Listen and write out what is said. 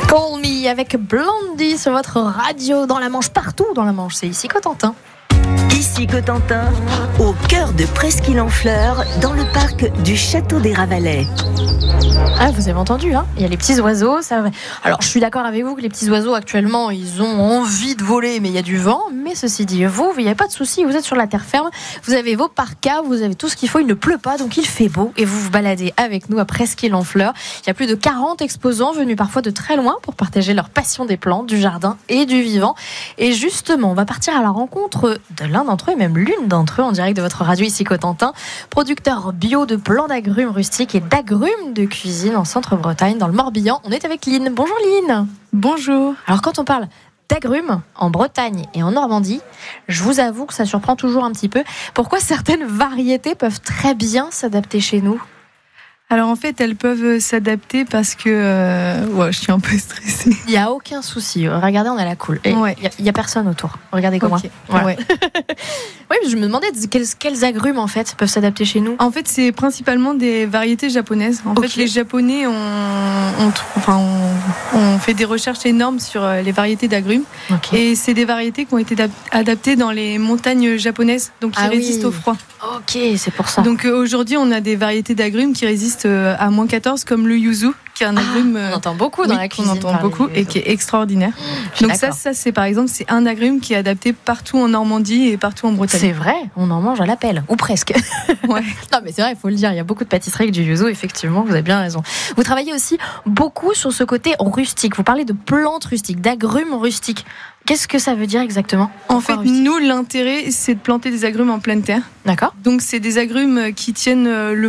Call Me avec Blondie sur votre radio dans la Manche, partout dans la Manche. C'est ici Cotentin. Ici Cotentin, au cœur de Presqu'île-en-Fleur, dans le parc du Château des Ravalais. Ah, vous avez entendu, hein ? Il y a les petits oiseaux. Alors, je suis d'accord avec vous que les petits oiseaux, actuellement, ils ont envie de voler, mais il y a du vent. Mais ceci dit, vous, il n'y a pas de souci. Vous êtes sur la terre ferme. Vous avez vos parkas, vous avez tout ce qu'il faut. Il ne pleut pas, donc il fait beau. Et vous vous baladez avec nous à Presqu'île-en-Fleur. Il y a plus de 40 exposants venus parfois de très loin pour partager leur passion des plantes, du jardin et du vivant. Et justement, on va partir à la rencontre de l'un d'entre eux, et même l'une d'entre eux, en direct de votre radio ici Cotentin, producteur bio de plants d'agrumes rustiques et d'agrumes de cuisine en Centre-Bretagne, dans le Morbihan. On est avec Lynn. Bonjour Lynn. Bonjour. Alors quand on parle d'agrumes en Bretagne et en Normandie, je vous avoue que ça surprend toujours un petit peu. Pourquoi certaines variétés peuvent très bien s'adapter chez nous ? Alors en fait, elles peuvent s'adapter parce que je suis un peu stressée. Il n'y a aucun souci. Regardez, on est à la cool. Il n'y a personne autour. Regardez comme moi. Voilà. Ouais. Oui, je me demandais quels agrumes en fait peuvent s'adapter chez nous. En fait, c'est principalement des variétés japonaises. En fait, les Japonais ont fait des recherches énormes sur les variétés d'agrumes. Et c'est des variétés qui ont été adaptées dans les montagnes japonaises, donc qui résistent au froid. Ok, c'est pour ça. Donc aujourd'hui, on a des variétés d'agrumes qui résistent à moins 14, comme le yuzu, qui est un agrume. On entend beaucoup dans la cuisine. On entend beaucoup et qui est extraordinaire. Donc ça, c'est par exemple, c'est un agrume qui est adapté partout en Normandie et partout en Bretagne. C'est vrai, on en mange à l'appel, ou presque. Ouais. Non mais c'est vrai, il faut le dire, il y a beaucoup de pâtisseries avec du yuzu, effectivement, vous avez bien raison. Vous travaillez aussi beaucoup sur ce côté rustique. Vous parlez de plantes rustiques, d'agrumes rustiques. Qu'est-ce que ça veut dire exactement ? En fait, nous, l'intérêt, c'est de planter des agrumes en pleine terre. D'accord. Donc, c'est des agrumes qui tiennent le